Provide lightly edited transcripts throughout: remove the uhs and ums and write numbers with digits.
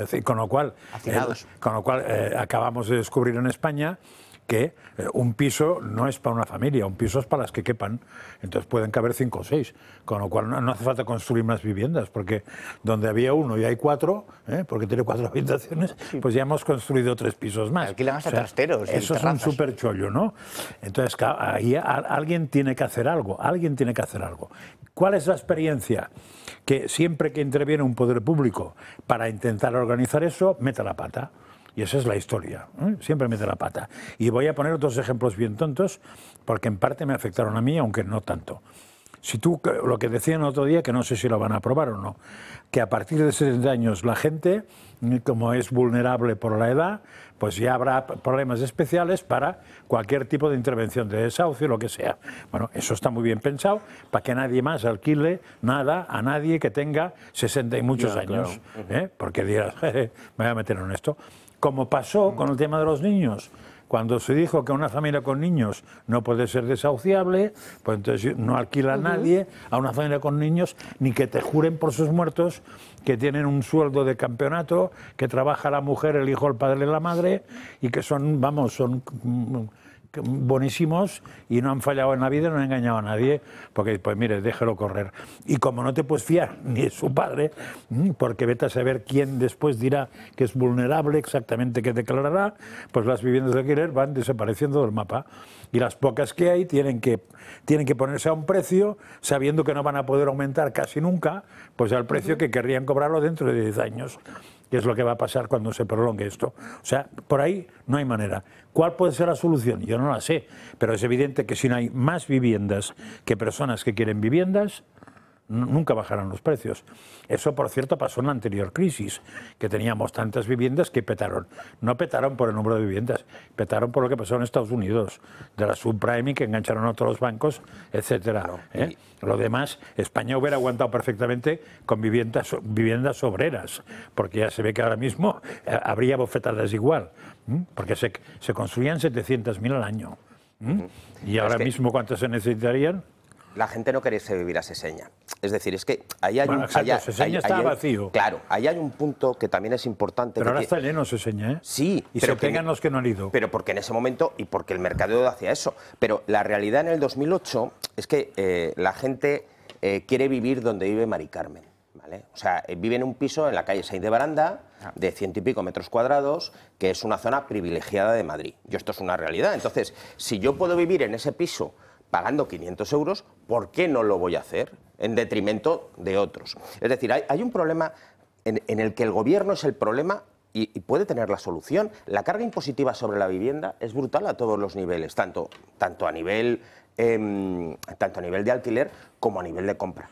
decir, con lo cual acabamos de descubrir en España que un piso no es para una familia, un piso es para las que quepan. Entonces pueden caber 5 o 6, con lo cual no hace falta construir más viviendas, porque donde había uno y hay 4, porque tiene 4 habitaciones, pues ya hemos construido 3 pisos más. Alquilan hasta trasteros. Eso es un súper chollo, ¿no? Entonces, ahí alguien tiene que hacer algo, ¿Cuál es la experiencia? Que siempre que interviene un poder público para intentar organizar eso, mete la pata. Y esa es la historia, siempre mete la pata. Y voy a poner 2 ejemplos bien tontos, porque en parte me afectaron a mí, aunque no tanto. Si tú, lo que decían el otro día, que no sé si lo van a aprobar o no, que a partir de 70 años la gente, como es vulnerable por la edad, pues ya habrá problemas especiales para cualquier tipo de intervención de desahucio, lo que sea. Bueno, eso está muy bien pensado, para que nadie más alquile nada a nadie que tenga 60 y muchos años. Claro. Porque dirás, me voy a meter en esto. Como pasó con el tema de los niños. Cuando se dijo que una familia con niños no puede ser desahuciable, pues entonces no alquila a nadie a una familia con niños, ni que te juren por sus muertos que tienen un sueldo de campeonato, que trabaja la mujer, el hijo, el padre y la madre, y que son buenísimos y no han fallado en la vida, no han engañado a nadie, porque pues mire, déjelo correr. Y como no te puedes fiar ni de su padre, porque vete a saber quién después dirá que es vulnerable, exactamente qué declarará, pues las viviendas de alquiler van desapareciendo del mapa. Y las pocas que hay tienen que ponerse a un precio, sabiendo que no van a poder aumentar casi nunca, pues al precio que querrían cobrarlo dentro de 10 años. Que es lo que va a pasar cuando se prolongue esto. O sea, por ahí no hay manera. ¿Cuál puede ser la solución? Yo no la sé, pero es evidente que si no hay más viviendas que personas que quieren viviendas, nunca bajarán los precios. Eso, por cierto, pasó en la anterior crisis, que teníamos tantas viviendas que petaron. No petaron por el número de viviendas, petaron por lo que pasó en Estados Unidos, de la subprime y que engancharon a todos los bancos, etcétera. Lo demás, España hubiera aguantado perfectamente con viviendas obreras, porque ya se ve que ahora mismo habría bofetadas igual, porque se construían 700.000 al año. Y ahora mismo, ¿cuántas se necesitarían? La gente no quiere vivir a Seseña. Es decir, es que ahí hay Seseña está vacío. Claro, ahí hay un punto que también es importante. Pero ahora está lleno Seseña, ¿eh? Sí. Y se pegan los que no han ido. Pero porque en ese momento, y porque el mercado hacía eso. Pero la realidad en el 2008 es que la gente quiere vivir donde vive Mari Carmen, ¿vale? O sea, vive en un piso en la calle Sainz de Baranda, de 100 y pico metros cuadrados, que es una zona privilegiada de Madrid. Y esto es una realidad. Entonces, si yo puedo vivir en ese piso pagando 500 euros, ¿por qué no lo voy a hacer en detrimento de otros? Es decir, hay un problema en el que el gobierno es el problema y puede tener la solución. La carga impositiva sobre la vivienda es brutal a todos los niveles, tanto a nivel de alquiler como a nivel de compra.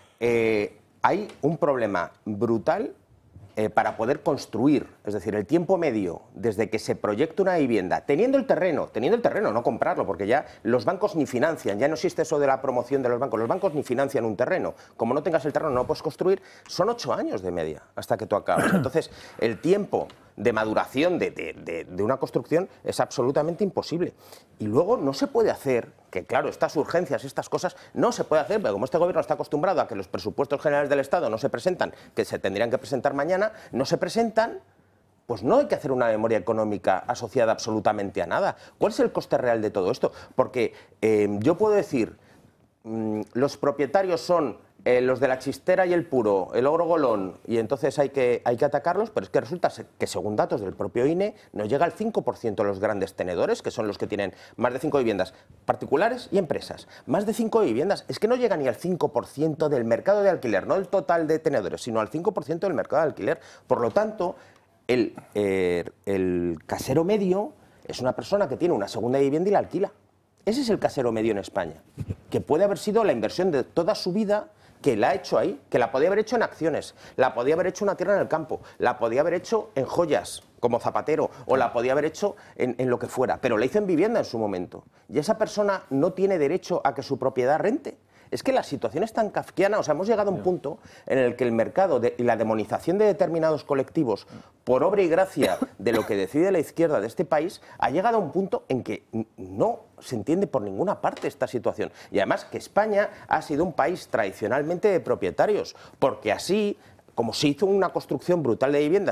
Hay un problema brutal para poder construir, es decir, el tiempo medio desde que se proyecta una vivienda, teniendo el terreno, no comprarlo, porque ya los bancos ni financian, ya no existe eso de la promoción de los bancos ni financian un terreno. Como no tengas el terreno no lo puedes construir, son 8 años de media hasta que tú acabas. Entonces, el tiempo de maduración de una construcción es absolutamente imposible. Y luego no se puede hacer, que claro, estas urgencias, estas cosas, no se puede hacer, porque como este gobierno está acostumbrado a que los presupuestos generales del Estado no se presentan, que se tendrían que presentar mañana, no se presentan, pues no hay que hacer una memoria económica asociada absolutamente a nada. ¿Cuál es el coste real de todo esto? Porque yo puedo decir, los propietarios son los de la Chistera y el Puro, el Ogro Golón, y entonces hay que atacarlos, pero es que resulta que según datos del propio INE no llega al 5% de los grandes tenedores, que son los que tienen más de 5 viviendas, particulares y empresas. Más de 5 viviendas, es que no llega ni al 5% del mercado de alquiler, no el total de tenedores, sino al 5% del mercado de alquiler. Por lo tanto, el casero medio es una persona que tiene una segunda vivienda y la alquila. Ese es el casero medio en España, que puede haber sido la inversión de toda su vida, que la ha hecho ahí, que la podía haber hecho en acciones, la podía haber hecho en una tierra en el campo, la podía haber hecho en joyas, como zapatero, o la podía haber hecho en lo que fuera, pero la hizo en vivienda en su momento. Y esa persona no tiene derecho a que su propiedad rente. Es que la situación es tan kafkiana, o sea, hemos llegado a un punto en el que el mercado y la demonización de determinados colectivos, por obra y gracia de lo que decide la izquierda de este país, ha llegado a un punto en que no se entiende por ninguna parte esta situación. Y además que España ha sido un país tradicionalmente de propietarios, porque así, como se hizo una construcción brutal de viviendas,